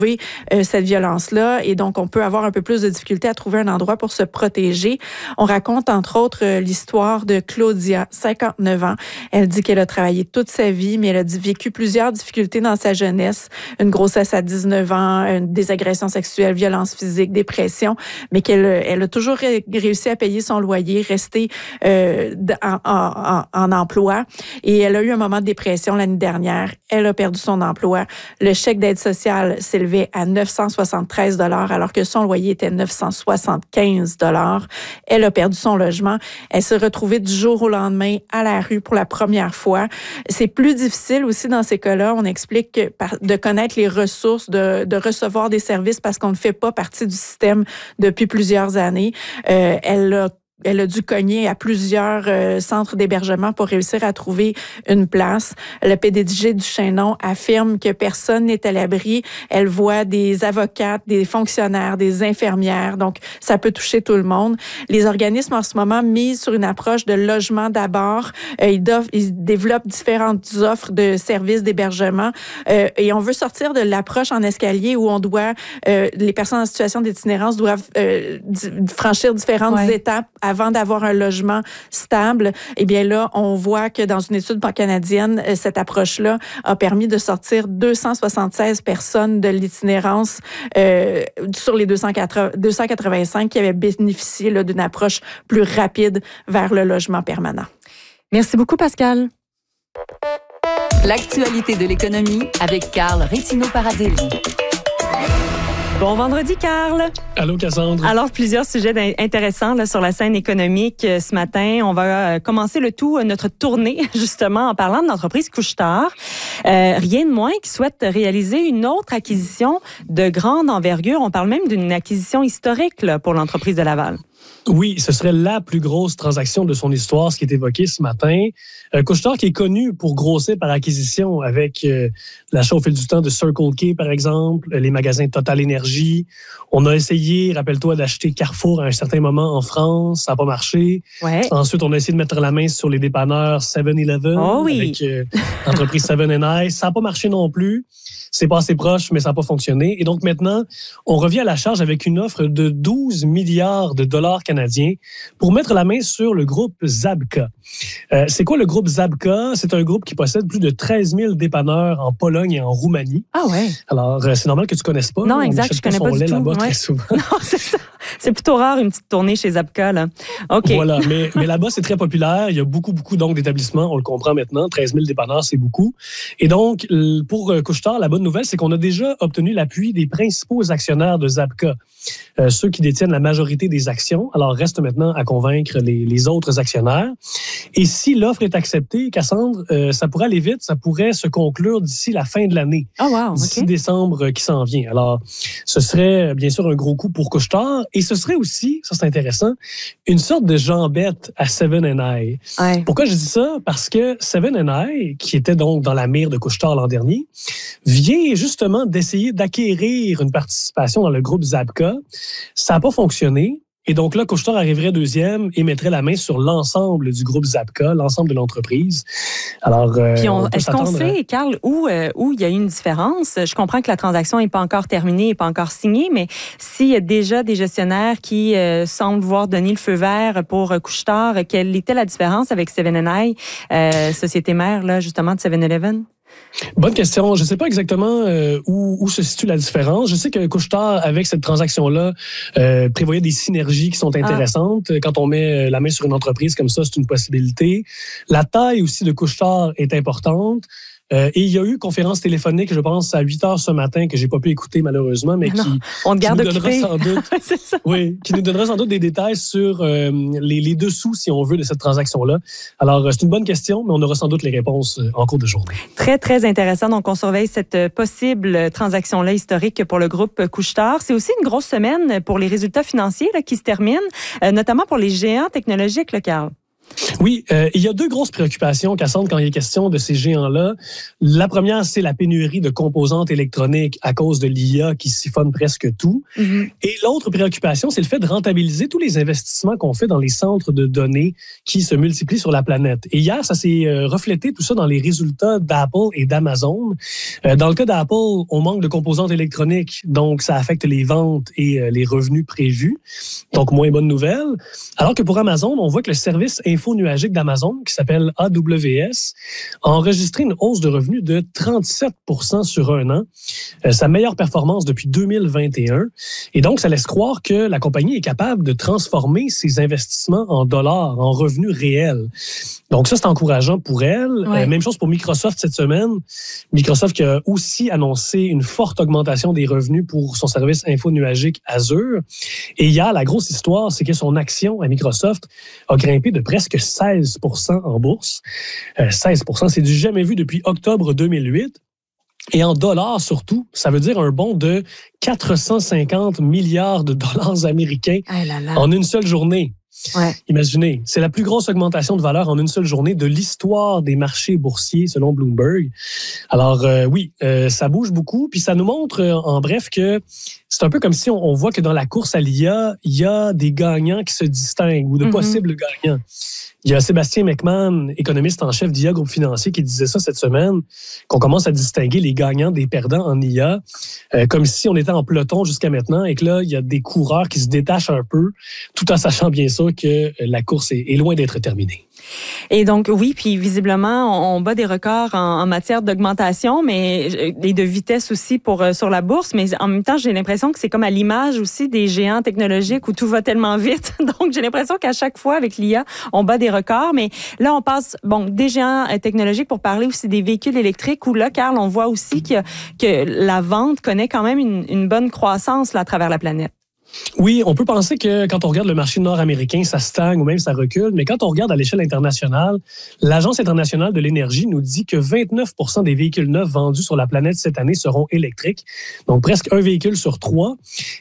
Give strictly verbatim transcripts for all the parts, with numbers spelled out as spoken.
Euh, cette violence-là et donc on peut avoir un peu plus de difficulté à trouver un endroit pour se protéger. On raconte entre autres euh, l'histoire de Claudia, cinquante-neuf ans. Elle dit qu'elle a travaillé toute sa vie, mais elle a vécu plusieurs difficultés dans sa jeunesse, une grossesse à dix-neuf ans, une, des agressions sexuelles, violences physiques, dépression, mais qu'elle elle a toujours ré- réussi à payer son loyer, rester euh, en, en, en emploi et elle a eu un moment de dépression l'année dernière. Elle a perdu son emploi. Le chèque d'aide sociale s'élevait à neuf cent soixante-treize dollars alors que son loyer était neuf cent soixante-quinze dollars. Elle a perdu son logement. Elle s'est retrouvée du jour au lendemain à la rue pour la première fois. C'est plus difficile aussi dans ces cas-là. On explique que de connaître les ressources, de, de recevoir des services parce qu'on ne fait pas partie du système depuis plusieurs années. Euh, elle a Elle a dû cogner à plusieurs euh, centres d'hébergement pour réussir à trouver une place. Le P D G du Chaînon affirme que personne n'est à l'abri. Elle voit des avocates, des fonctionnaires, des infirmières. Donc, ça peut toucher tout le monde. Les organismes, en ce moment, misent sur une approche de logement d'abord. Euh, ils, doivent, ils développent différentes offres de services d'hébergement. Euh, et on veut sortir de l'approche en escalier où on doit, euh, les personnes en situation d'itinérance doivent euh, franchir différentes ouais. étapes avant d'avoir un logement stable. Eh bien là, on voit que dans une étude pan-canadienne, cette approche-là a permis de sortir deux cent soixante-seize personnes de l'itinérance euh, sur les deux cent quatre-vingt-cinq qui avaient bénéficié là, d'une approche plus rapide vers le logement permanent. Merci beaucoup, Pascal. L'actualité de l'économie avec Carl Rétino-Parazelli. Bon vendredi, Carl. Allô, Cassandre. Alors, plusieurs sujets intéressants là, sur la scène économique euh, ce matin. On va euh, commencer le tout, euh, notre tournée, justement, en parlant de l'entreprise Couche-Tard. Euh, rien de moins qui souhaite réaliser une autre acquisition de grande envergure. On parle même d'une acquisition historique là, pour l'entreprise de Laval. Oui, ce serait la plus grosse transaction de son histoire, ce qui est évoqué ce matin. Euh, Couche-Tard qui est connu pour grossir par acquisition avec euh, l'achat au fil du temps de Circle K, par exemple, les magasins Total Énergie. On a essayé, rappelle-toi, d'acheter Carrefour à un certain moment en France. Ça n'a pas marché. Ouais. Ensuite, on a essayé de mettre la main sur les dépanneurs seven eleven oh oui. avec euh, l'entreprise Seven and I. Ça n'a pas marché non plus. C'est pas assez proche, mais ça n'a pas fonctionné. Et donc maintenant, on revient à la charge avec une offre de douze milliards de dollars canadiens pour mettre la main sur le groupe Zabka. Euh, c'est quoi le groupe Zabka? C'est un groupe qui possède plus de treize mille dépanneurs en Pologne et en Roumanie. Ah ouais. Alors, euh, c'est normal que tu ne connaisses pas. Non, on exact, je connais pas du tout. Là-bas ouais. très souvent. Non, c'est ça. C'est plutôt rare une petite tournée chez Zabka, là. OK. Voilà, mais, mais là-bas, c'est très populaire. Il y a beaucoup, beaucoup donc, d'établissements. On le comprend maintenant. treize mille dépanneurs, c'est beaucoup. Et donc, pour Couche-Tard, la bonne nouvelle, c'est qu'on a déjà obtenu l'appui des principaux actionnaires de Zabka, euh, ceux qui détiennent la majorité des actions. Alors, reste maintenant à convaincre les, les autres actionnaires. Et si l'offre est acceptée, Cassandre, euh, ça pourrait aller vite. Ça pourrait se conclure d'ici la fin de l'année. Oh wow, d'ici okay. décembre qui s'en vient. Alors, ce serait bien sûr un gros coup pour Couche-Tard. Et ce serait aussi, ça c'est intéressant, une sorte de jambette à Seven and I. Ouais. Pourquoi je dis ça? Parce que Seven and I, qui était donc dans la mire de Couche-Tard l'an dernier, vient justement d'essayer d'acquérir une participation dans le groupe Zabka. Ça n'a pas fonctionné. Et donc là, Couche-Tard arriverait deuxième et mettrait la main sur l'ensemble du groupe Zabka, l'ensemble de l'entreprise. Alors, euh, Puis on, on est-ce qu'on sait, Carl, où, euh, où il y a eu une différence? Je comprends que la transaction n'est pas encore terminée, n'est pas encore signée, mais s'il y a déjà des gestionnaires qui euh, semblent vouloir donner le feu vert pour euh, Couche-Tard, quelle était la différence avec Seven and I, euh, société mère, là, justement, de seven eleven? Bonne question. Je ne sais pas exactement euh, où, où se situe la différence. Je sais que Couche-Tard, avec cette transaction-là, euh, prévoyait des synergies qui sont intéressantes. Ah. Quand on met la main sur une entreprise comme ça, c'est une possibilité. La taille aussi de Couche-Tard est importante. Euh, et il y a eu conférence téléphonique, je pense, à huit heures ce matin, que j'ai pas pu écouter malheureusement, mais non, qui, on te qui garde nous donnera occupé. sans doute, c'est ça. oui, qui nous donnera sans doute des détails sur euh, les, les dessous, si on veut, de cette transaction-là. Alors, c'est une bonne question, mais on aura sans doute les réponses en cours de journée. Très, très intéressant. Donc, on surveille cette possible transaction-là historique pour le groupe Couche-Tard. C'est aussi une grosse semaine pour les résultats financiers là, qui se terminent, euh, notamment pour les géants technologiques, là, Carl. Oui, euh, il y a deux grosses préoccupations, Cassandre, quand il est question de ces géants-là. La première, c'est la pénurie de composantes électroniques à cause de l'I A qui siphonne presque tout. Mm-hmm. Et l'autre préoccupation, c'est le fait de rentabiliser tous les investissements qu'on fait dans les centres de données qui se multiplient sur la planète. Et hier, ça s'est reflété tout ça dans les résultats d'Apple et d'Amazon. Euh, dans le cas d'Apple, on manque de composantes électroniques, donc ça affecte les ventes et euh, les revenus prévus. Donc, moins bonne nouvelle. Alors que pour Amazon, on voit que le service info-nuagique d'Amazon, qui s'appelle A W S, a enregistré une hausse de revenus de trente-sept pour cent sur un an, euh, sa meilleure performance depuis deux mille vingt et un. Et donc, ça laisse croire que la compagnie est capable de transformer ses investissements en dollars, en revenus réels. Donc ça, c'est encourageant pour elle. Ouais. Euh, même chose pour Microsoft cette semaine. Microsoft qui a aussi annoncé une forte augmentation des revenus pour son service info-nuagique Azure. Et hier, la grosse histoire, c'est que son action à Microsoft a grimpé de presque seize pour cent en bourse. Euh, seize pour cent, c'est du jamais vu depuis octobre deux mille huit. Et en dollars surtout, ça veut dire un bond de quatre cent cinquante milliards de dollars américains ah là là. En une seule journée. Ouais. Imaginez, c'est la plus grosse augmentation de valeur en une seule journée de l'histoire des marchés boursiers selon Bloomberg. Alors euh, oui, euh, ça bouge beaucoup, puis ça nous montre euh, en bref que c'est un peu comme si on, on voit que dans la course à l'I A, il y a des gagnants qui se distinguent ou de mm-hmm. possibles gagnants. Il y a Sébastien McMahon, économiste en chef d'I A Groupe Financier, qui disait ça cette semaine, qu'on commence à distinguer les gagnants des perdants en I A, euh, comme si on était en peloton jusqu'à maintenant et que là, il y a des coureurs qui se détachent un peu, tout en sachant bien sûr que la course est, est loin d'être terminée. Et donc, oui, puis visiblement, on, on bat des records en, en matière d'augmentation, mais et de vitesse aussi pour sur la bourse. Mais en même temps, j'ai l'impression que c'est comme à l'image aussi des géants technologiques où tout va tellement vite. Donc, j'ai l'impression qu'à chaque fois, avec l'I A, on bat des records. Mais là, on passe, bon, des géants technologiques pour parler aussi des véhicules électriques où là, Carl, on voit aussi que, que la vente connaît quand même une, une bonne croissance là, à travers la planète. Oui, on peut penser que quand on regarde le marché nord-américain, ça stagne ou même ça recule, mais quand on regarde à l'échelle internationale, l'Agence internationale de l'énergie nous dit que vingt-neuf pour cent des véhicules neufs vendus sur la planète cette année seront électriques, donc presque un véhicule sur trois,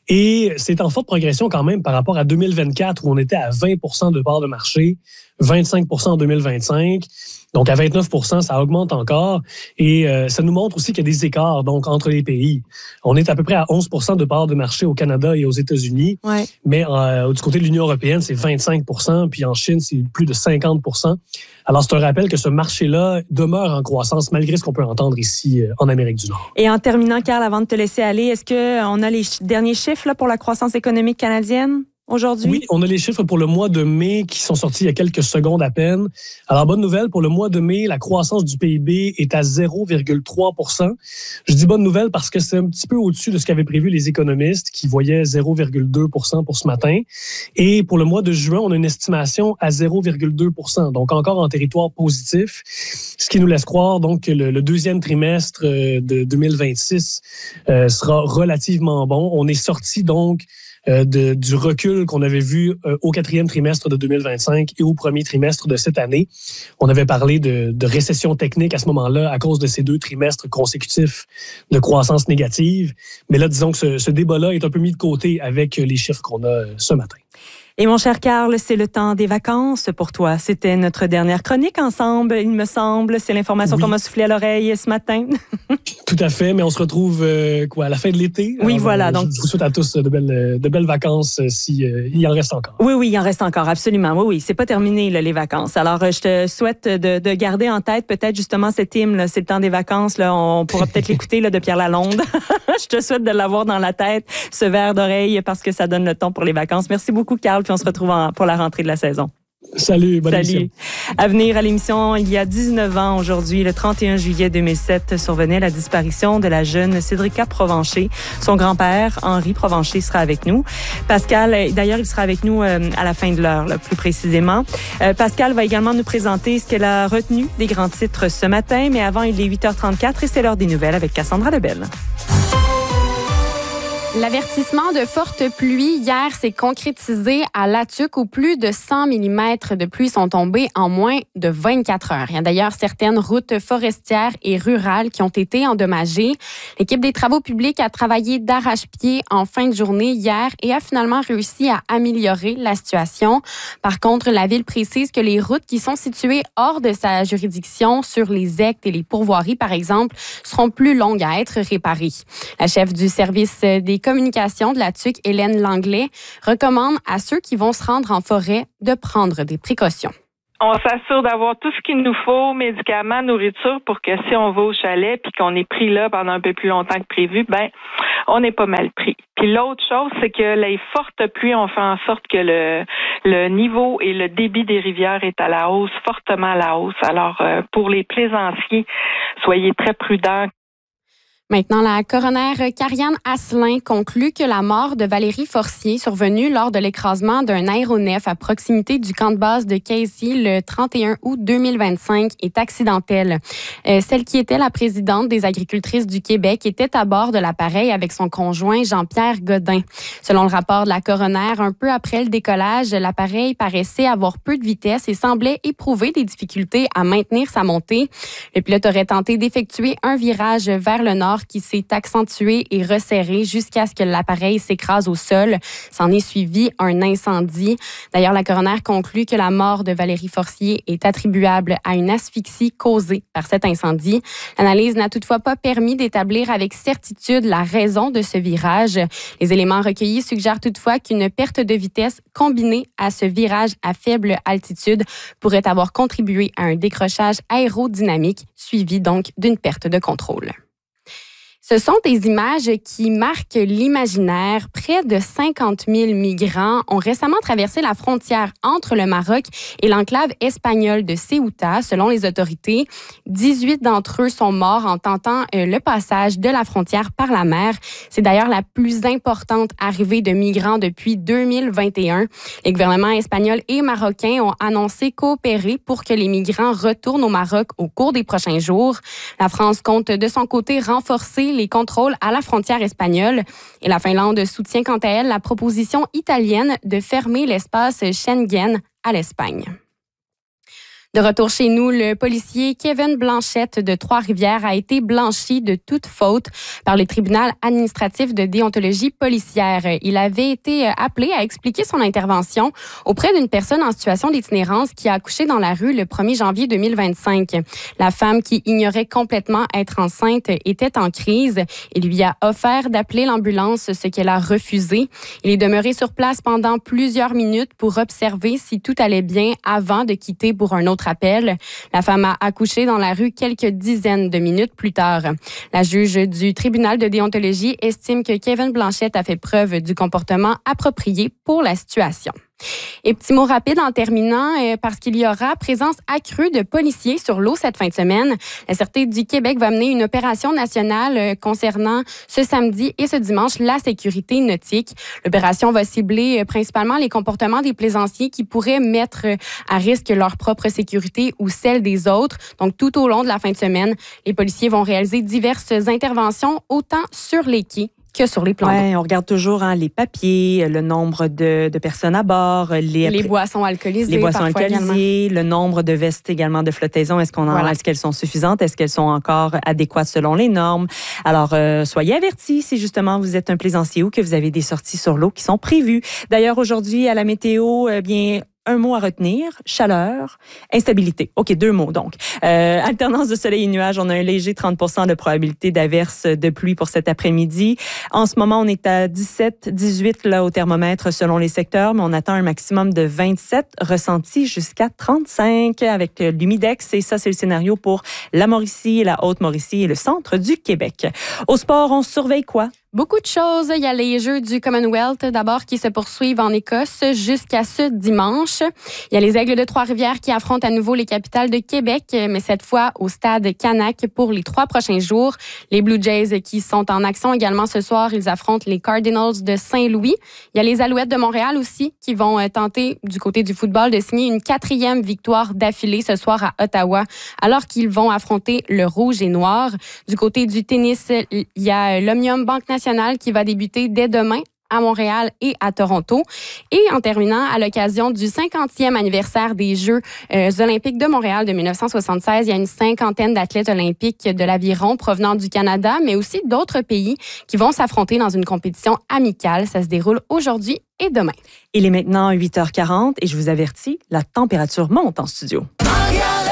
et c'est en forte progression quand même par rapport à deux mille vingt-quatre où on était à vingt pour cent de part de marché, vingt-cinq pour cent en deux mille vingt-cinq. Donc, à vingt-neuf pour cent, ça augmente encore. Et euh, ça nous montre aussi qu'il y a des écarts donc entre les pays. On est à peu près à onze pour cent de part de marché au Canada et aux États-Unis. Ouais. Mais euh, du côté de l'Union européenne, c'est vingt-cinq pour cent. Puis en Chine, c'est plus de cinquante pour cent. Alors, c'est un rappel que ce marché-là demeure en croissance malgré ce qu'on peut entendre ici euh, en Amérique du Nord. Et en terminant, Carl, avant de te laisser aller, est-ce qu'on a les derniers chiffres là, pour la croissance économique canadienne? Aujourd'hui? Oui, on a les chiffres pour le mois de mai qui sont sortis il y a quelques secondes à peine. Alors, bonne nouvelle, pour le mois de mai, la croissance du P I B est à zéro virgule trois pour cent. Je dis bonne nouvelle parce que c'est un petit peu au-dessus de ce qu'avaient prévu les économistes qui voyaient zéro virgule deux pour cent pour ce matin. Et pour le mois de juin, on a une estimation à zéro virgule deux pour cent, donc encore en territoire positif, ce qui nous laisse croire donc que le, le deuxième trimestre de deux mille vingt-six euh, sera relativement bon. On est sorti donc Euh, de, du recul qu'on avait vu euh, au quatrième trimestre de deux mille vingt-cinq et au premier trimestre de cette année. On avait parlé de, de récession technique à ce moment-là à cause de ces deux trimestres consécutifs de croissance négative. Mais là, disons que ce, ce débat-là est un peu mis de côté avec les chiffres qu'on a ce matin. Et mon cher Carl, c'est le temps des vacances pour toi. C'était notre dernière chronique ensemble, il me semble. C'est l'information oui. qu'on m'a soufflé à l'oreille ce matin. Tout à fait, mais on se retrouve euh, quoi, à la fin de l'été. Oui, Alors, voilà. Euh, donc... Je vous souhaite à tous de belles, de belles vacances si euh, il en reste encore. Oui, oui, il en reste encore, absolument. Oui, oui, c'est pas terminé là, les vacances. Alors, je te souhaite de, de garder en tête peut-être justement cet hymne, là, c'est le temps des vacances. Là, on pourra peut-être l'écouter là, de Pierre Lalonde. Je te souhaite de l'avoir dans la tête, ce verre d'oreille, parce que ça donne le ton pour les vacances. Merci beaucoup, Carl, puis on se retrouve en, pour la rentrée de la saison. Salut, bonne Salut. émission. À venir à l'émission, il y a dix-neuf ans aujourd'hui, le trente et un juillet deux mille sept, survenait la disparition de la jeune Cédrica Provencher. Son grand-père, Henri Provencher, sera avec nous. Pascal, d'ailleurs, il sera avec nous à la fin de l'heure, là, plus précisément. Euh, Pascal va également nous présenter ce qu'elle a retenu des grands titres ce matin, mais avant, il est huit heures trente-quatre et c'est l'heure des nouvelles avec Cassandra Lebel. L'avertissement de forte pluie hier s'est concrétisé à Latuc où plus de cent millimètres de pluie sont tombés en moins de vingt-quatre heures. Il y a d'ailleurs certaines routes forestières et rurales qui ont été endommagées. L'équipe des travaux publics a travaillé d'arrache-pied en fin de journée hier et a finalement réussi à améliorer la situation. Par contre, la ville précise que les routes qui sont situées hors de sa juridiction, sur les hectes et les pourvoiries par exemple, seront plus longues à être réparées. La chef du service des communications de Latuc, Hélène Langlais, recommande à ceux qui vont se rendre en forêt de prendre des précautions. On s'assure d'avoir tout ce qu'il nous faut, médicaments, nourriture, pour que si on va au chalet puis qu'on est pris là pendant un peu plus longtemps que prévu, ben on est pas mal pris. Puis l'autre chose, c'est que les fortes pluies ont fait en sorte que le le niveau et le débit des rivières est à la hausse, fortement à la hausse. Alors euh, pour les plaisanciers, soyez très prudents. Maintenant, la coroner Karianne Asselin conclut que la mort de Valérie Forcier, survenue lors de l'écrasement d'un aéronef à proximité du camp de base de Casey le trente et un août deux mille vingt-cinq, est accidentelle. Euh, celle qui était la présidente des agricultrices du Québec était à bord de l'appareil avec son conjoint Jean-Pierre Godin. Selon le rapport de la coroner, un peu après le décollage, l'appareil paraissait avoir peu de vitesse et semblait éprouver des difficultés à maintenir sa montée. Le pilote aurait tenté d'effectuer un virage vers le nord qui s'est accentué et resserré jusqu'à ce que l'appareil s'écrase au sol. S'en est suivi un incendie. D'ailleurs, la coroner conclut que la mort de Valérie Forcier est attribuable à une asphyxie causée par cet incendie. L'analyse n'a toutefois pas permis d'établir avec certitude la raison de ce virage. Les éléments recueillis suggèrent toutefois qu'une perte de vitesse combinée à ce virage à faible altitude pourrait avoir contribué à un décrochage aérodynamique suivi donc d'une perte de contrôle. Ce sont des images qui marquent l'imaginaire. Près de cinquante mille migrants ont récemment traversé la frontière entre le Maroc et l'enclave espagnole de Ceuta, selon les autorités. dix-huit d'entre eux sont morts en tentant le passage de la frontière par la mer. C'est d'ailleurs la plus importante arrivée de migrants depuis deux mille vingt et un. Les gouvernements espagnols et marocains ont annoncé coopérer pour que les migrants retournent au Maroc au cours des prochains jours. La France compte de son côté renforcer les contrôles à la frontière espagnole. Et la Finlande soutient quant à elle la proposition italienne de fermer l'espace Schengen à l'Espagne. De retour chez nous, le policier Kevin Blanchette de Trois-Rivières a été blanchi de toute faute par le tribunal administratif de déontologie policière. Il avait été appelé à expliquer son intervention auprès d'une personne en situation d'itinérance qui a accouché dans la rue le premier janvier deux mille vingt-cinq. La femme, qui ignorait complètement être enceinte, était en crise. Il lui a offert d'appeler l'ambulance, ce qu'elle a refusé. Il est demeuré sur place pendant plusieurs minutes pour observer si tout allait bien avant de quitter pour un autre appel. La femme a accouché dans la rue quelques dizaines de minutes plus tard. La juge du tribunal de déontologie estime que Kevin Blanchette a fait preuve du comportement approprié pour la situation. Et petit mot rapide en terminant, euh, parce qu'il y aura présence accrue de policiers sur l'eau cette fin de semaine. La Sûreté du Québec va mener une opération nationale euh, concernant ce samedi et ce dimanche la sécurité nautique. L'opération va cibler euh, principalement les comportements des plaisanciers qui pourraient mettre euh, à risque leur propre sécurité ou celle des autres. Donc, tout au long de la fin de semaine, les policiers vont réaliser diverses interventions, autant sur les quais que sur les plans ouais, d'eau. On regarde toujours hein, les papiers, le nombre de, de personnes à bord, les, les boissons alcoolisées, les boissons alcoolisées, également. Le nombre de vestes également de flottaison. Est-ce qu'on en, voilà. est-ce qu'elles sont suffisantes? Est-ce qu'elles sont encore adéquates selon les normes? Alors, euh, soyez avertis si justement vous êtes un plaisancier ou que vous avez des sorties sur l'eau qui sont prévues. D'ailleurs, aujourd'hui, à la météo, eh bien, un mot à retenir, chaleur, instabilité. OK, deux mots donc. Euh, alternance de soleil et nuages, on a un léger trente pour cent de probabilité d'averse de pluie pour cet après-midi. En ce moment, on est à dix-sept, dix-huit là, au thermomètre selon les secteurs, mais on attend un maximum de vingt-sept, ressenti jusqu'à trente-cinq avec l'humidex. Et ça, c'est le scénario pour la Mauricie, la Haute-Mauricie et le centre du Québec. Au sport, on surveille quoi? Beaucoup de choses. Il y a les Jeux du Commonwealth d'abord qui se poursuivent en Écosse jusqu'à ce dimanche. Il y a les Aigles de Trois-Rivières qui affrontent à nouveau les Capitales de Québec, mais cette fois au stade Canac pour les trois prochains jours. Les Blue Jays qui sont en action également ce soir, ils affrontent les Cardinals de Saint-Louis. Il y a les Alouettes de Montréal aussi qui vont tenter du côté du football de signer une quatrième victoire d'affilée ce soir à Ottawa, alors qu'ils vont affronter le Rouge et Noir. Du côté du tennis, il y a l'Omnium Banque Nationale internationale qui va débuter dès demain à Montréal et à Toronto. Et en terminant, à l'occasion du cinquantième anniversaire des Jeux euh, olympiques de Montréal de dix-neuf cent soixante-seize, il y a une cinquantaine d'athlètes olympiques de l'aviron provenant du Canada, mais aussi d'autres pays qui vont s'affronter dans une compétition amicale. Ça se déroule aujourd'hui et demain. Il est maintenant huit heures quarante et je vous avertis, la température monte en studio.